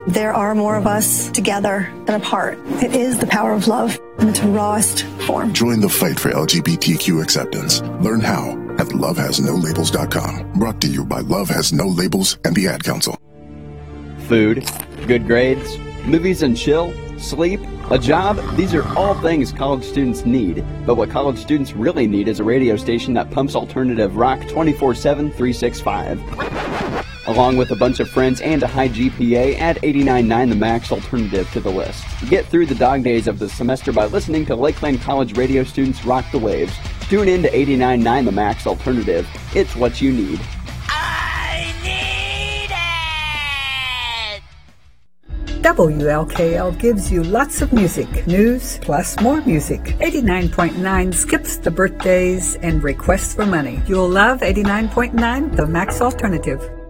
There are more of us together than apart. It is the power of love in its rawest form. Join the fight for LGBTQ acceptance. Learn how at lovehasnolabels.com. Brought to you by Love Has No Labels and the Ad Council. Food, good grades, movies and chill, sleep, a job, these are all things college students need. But what college students really need is a radio station that pumps alternative rock 24/7, 365. Along with a bunch of friends and a high GPA, add 89.9 The Max Alternative to the list. Get through the dog days of the semester by listening to Lakeland College radio students rock the waves. Tune in to 89.9 The Max Alternative. It's what you need. I need it! WLKL gives you lots of music, news, plus more music. 89.9 skips the birthdays and requests for money. You'll love 89.9 The Max Alternative.